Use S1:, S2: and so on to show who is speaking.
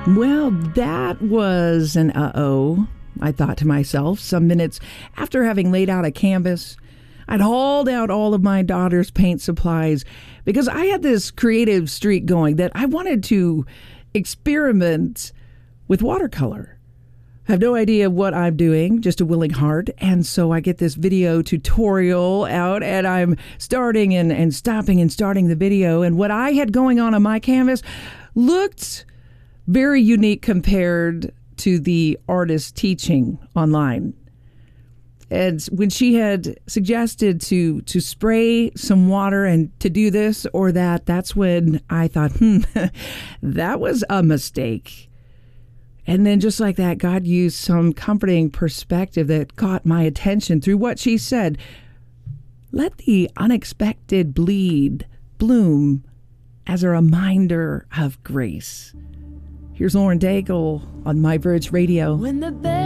S1: Well, that was an uh-oh, I thought to myself, some minutes after having laid out a canvas. I'd hauled out all of my daughter's paint supplies because I had this creative streak going that I wanted to experiment with watercolor. I have no idea what I'm doing, just a willing heart. And so I get this video tutorial out and I'm starting and stopping and starting the video. And what I had going on my canvas looked very unique compared to the artist teaching online. And when she had suggested to spray some water and to do this or that, that's when I thought, that was a mistake. And then just like that, God used some comforting perspective that caught my attention through what she said. Let the unexpected bloom as a reminder of grace. Here's Lauren Daigle on My Bridge Radio.
S2: When the